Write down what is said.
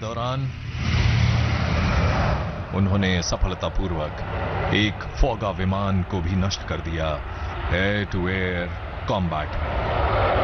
दौरान उन्होंने सफलतापूर्वक एक फौगा विमान को भी नष्ट कर दिया एयर टू एयर कॉम्बैट में।